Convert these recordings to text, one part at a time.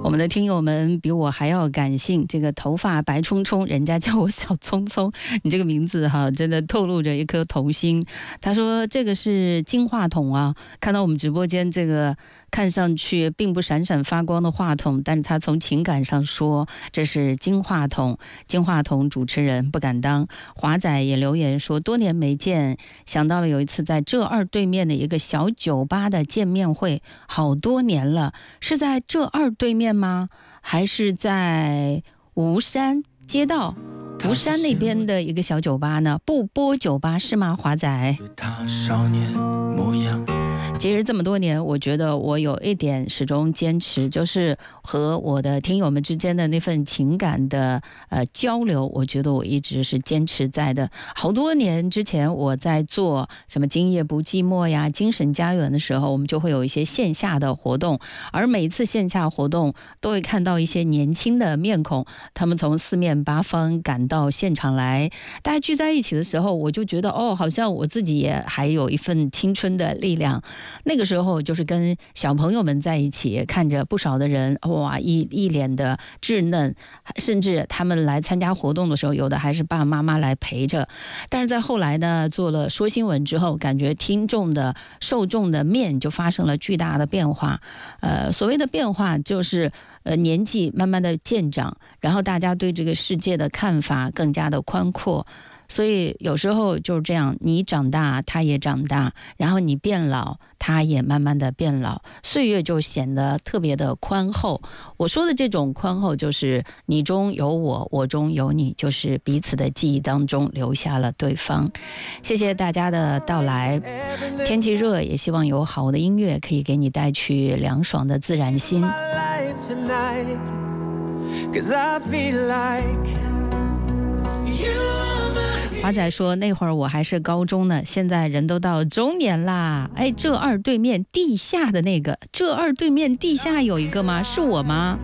我们的听友们比我还要感性，这个头发白冲冲，人家叫我小聪聪，你这个名字哈，真的透露着一颗童心。他说这个是金话筒啊，看到我们直播间这个看上去并不闪闪发光的话筒，但是他从情感上说这是金话筒。金话筒主持人不敢当。华仔也留言说多年没见，想到了有一次在浙二对面的一个小酒吧的见面会，好多年了，是在浙二对面吗？还是在吴山街道吴山那边的一个小酒吧呢？不波酒吧是吗？华仔他少年模样。 其实这么多年，我觉得我有一点始终坚持，就是和我的听友们之间的那份情感的交流，我觉得我一直是坚持在的。好多年之前，我在做什么今夜不寂寞呀、精神家园的时候，我们就会有一些线下的活动，而每一次线下活动都会看到一些年轻的面孔，他们从四面八方赶到现场来，大家聚在一起的时候，我就觉得哦，好像我自己也还有一份青春的力量。那个时候就是跟小朋友们在一起，看着不少的人哇，一脸的稚嫩，甚至他们来参加活动的时候，有的还是爸爸妈妈来陪着。但是在后来呢，做了说新闻之后，感觉听众的受众的面就发生了巨大的变化。所谓的变化就是年纪慢慢的渐长，然后大家对这个世界的看法更加的宽阔。所以有时候就是这样，你长大他也长大，然后你变老他也慢慢的变老，岁月就显得特别的宽厚。我说的这种宽厚就是你中有我，我中有你，就是彼此的记忆当中留下了对方。谢谢大家的到来。天气热，也希望有好的音乐可以给你带去凉爽的自然心。华仔说那会儿我还是高中呢，现在人都到中年啦。哎，浙二对面地下的那个，浙二对面地下有一个吗？是我吗？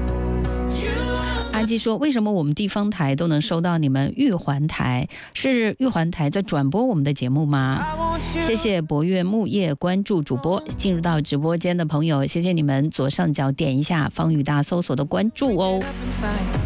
阿基说为什么我们地方台都能收到你们玉环台？是玉环台在转播我们的节目吗？谢谢博越木叶关注主播。进入到直播间的朋友，谢谢你们左上角点一下方宇大搜索的关注哦。